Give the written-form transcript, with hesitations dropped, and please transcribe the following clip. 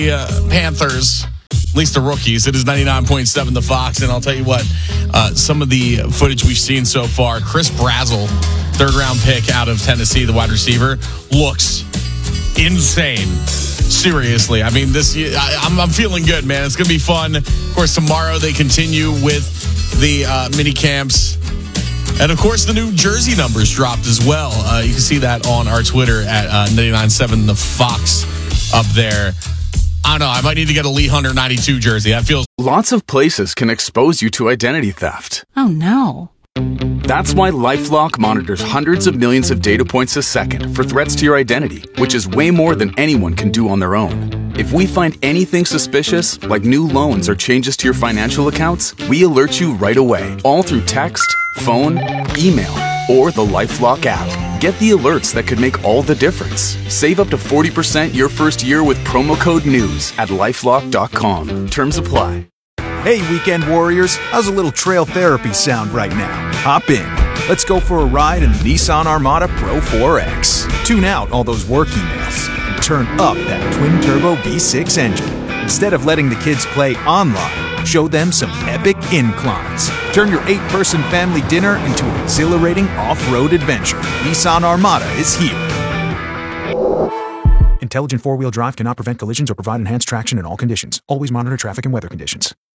Panthers, at least the rookies. It is 99.7 The Fox, and I'll tell you what, some of the footage we've seen so far, Chris Brazzell, third-round pick out of Tennessee, the wide receiver, looks insane. Seriously. I mean, I'm feeling good, man. It's going to be fun. Of course, tomorrow they continue with the mini camps. And, of course, the new jersey numbers dropped as well. You can see that on our Twitter at 99.7 The Fox up there. I don't know. I might need to get a Lee Hunter 92 jersey. That feels... Lots of places can expose you to identity theft. Oh, no. That's why LifeLock monitors hundreds of millions of data points a second for threats to your identity, which is way more than anyone can do on their own. If we find anything suspicious, like new loans or changes to your financial accounts, we alert you right away, all through text, phone, email, or the LifeLock app. Get the alerts that could make all the difference. Save up to 40% your first year with promo code NEWS at LifeLock.com. Terms apply. Hey, weekend warriors, how's a little trail therapy sound right now? Hop in. Let's go for a ride in the Nissan Armada Pro 4X. Tune out all those work emails and turn up that twin-turbo V6 engine. Instead of letting the kids play online, show them some epic inclines. Turn your 8-person family dinner into an exhilarating off-road adventure. Nissan Armada is here. Intelligent four-wheel drive cannot prevent collisions or provide enhanced traction in all conditions. Always monitor traffic and weather conditions.